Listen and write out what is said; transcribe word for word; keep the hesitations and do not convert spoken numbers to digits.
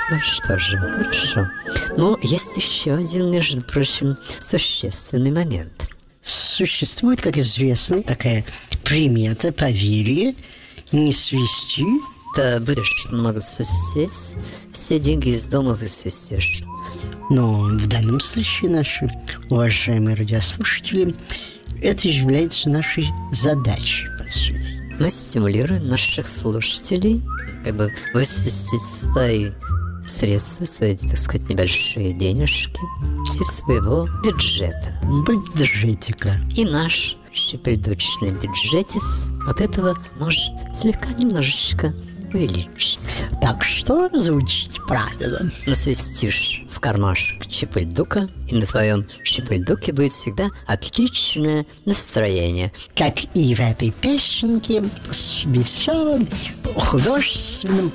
Ну что же, хорошо. Но есть еще один, между прочим, существенный момент. Существует, как известно, такая примета, поверье, не свести. Да будешь много свистеть, все деньги из дома высвистишь. Но в данном случае, наши уважаемые радиослушатели, это является нашей задачей, по сути. Мы стимулируем наших слушателей как бы высвистить свои средства, свои, так сказать, небольшие денежки из своего бюджета. Бюджетика. И наш щепельдочный бюджетец от этого может слегка немножечко увеличиться. Так что звучит правильно. Насвистишь в кармашек чепельдука, и на твоем чепельдуке будет всегда отличное настроение. Как и в этой песенке с веселым художественным